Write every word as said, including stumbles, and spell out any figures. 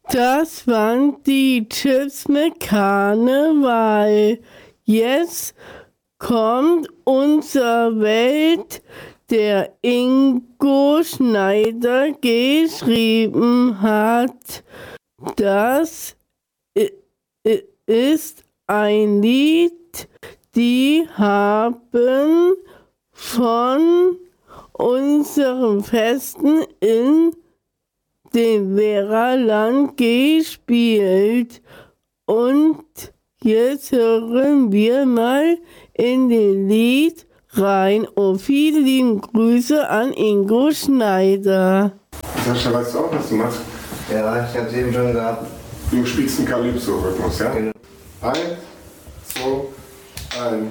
Das waren die Tipps mit Karneval. Jetzt kommt unsere Welt, der Ingo Schneider geschrieben hat. Das ist ein Lied, die haben von unseren Festen in dem Lehrerland gespielt. Und jetzt hören wir mal in den Lied rein. Und viele liebe Grüße an Ingo Schneider. Sascha, weißt du auch, was du machst? Ja, ich hab's eben schon gehabt. Du spielst einen Calypso-Rhythmus, ja? Genau. Eins, zwei, eins.